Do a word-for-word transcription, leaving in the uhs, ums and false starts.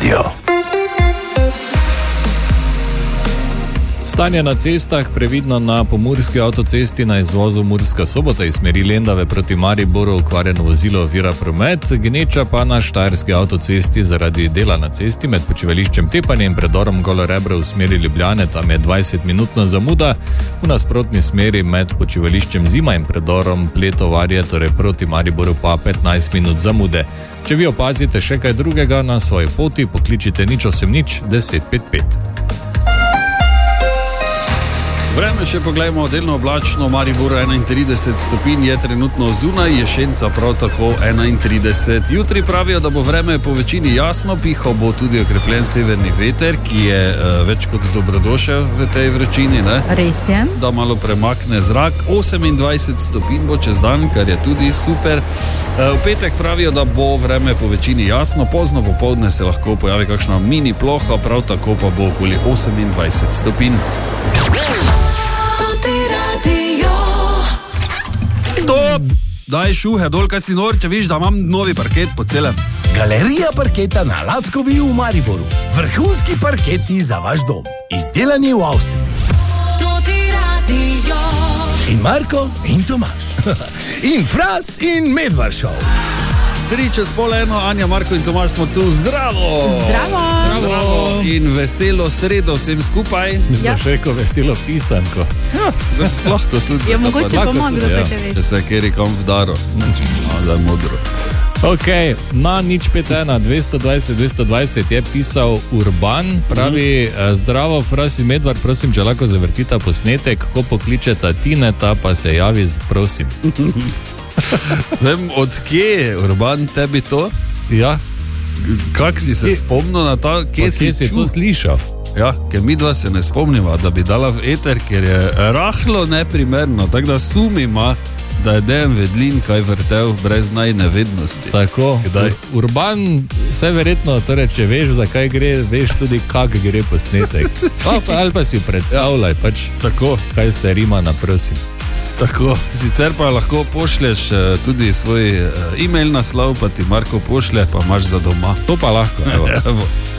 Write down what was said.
Radio. Stanje na cestah, previdno na pomurski avtocesti na izvozu Murska Sobota iz smeri Lendave proti Mariboru okvarjeno vozilo ovira promet, gneča pa na štajerski avtocesti zaradi dela na cesti med počivališčem Tepanje in predorom Golo Rebro v smeri Ljubljane, tam je dvajsetminutna zamuda, v nasprotni smeri med počivališčem Zima in predorom Pletovarje, torej proti Mariboru pa petnajst minut zamude. Če vi opazite še kaj drugega na svoji poti, pokličite nič osem nič deset pet pet. Vreme še pogledamo, delno oblačno, Maribor enaintrideset stopinj je trenutno zunaj, Jesenice prav tako enaintrideset. Jutri pravijo, da bo vreme po večini jasno, pihal bo tudi okrepljen severni veter, ki je uh, več kot dobrodošel v tej vročini, ne? Res je. Da malo premakne zrak, osemindvajset stopinj bo čez dan, kar je tudi super. Uh, v petek pravijo, da bo vreme po večini jasno, pozno popoldne se lahko pojavi kakšna mini ploha, prav tako pa bo okoli osemindvajset stopinj. Stop! Daj šuhe dol, kaj si nor, če viš, da imam novi parket po celem. Galerija parketa na Lackovi v Mariboru. Vrhunski parketi za vaš dom. Izdelani v Avstriji. In Marko in Tomaž. In Fras in Medvaršov. Tri čez pol eno, Anja, Marko in Tomaž smo tu. Zdravo! Zdravo! Zdravo! In veselo sredo vsem skupaj. Mislim, ja. Še rekel veselo pisanko. Ja, lahko tudi. Je mogoče pomog, da te veš. Če se je kjer kam vdaro. No, da je modro. Ok, na nič pet ena dvesto dvajset dvesto dvajset je pisal Urban, pravi, mm. Zdravo, Fras in Medvar, prosim, če lahko zavrtita posnetek, ko pokličeta Tineta, pa se javi, prosim. Vem, od kje je Urban tebi to? Ja. Kak si se spomnil na ta, kje si, si to slišal? Ja, ker mi dva se ne spomniva, da bi dala v eter, ker je rahlo neprimerno, tako da sumima, da je Dejan Vedlin kaj vrtel brez najne vednosti. Tako, Kdaj? Urban vse verjetno, torej, če veš, za kaj gre, veš tudi, kak gre posnetek. Pa, pa, ali pa si predstavljaj, pač tako, kaj se rima na prosim. Tako, sicer pa lahko pošlješ uh, tudi svoj uh, e-mail naslov, pa ti Marko pošlje, pa imaš za doma. To pa lahko, evo.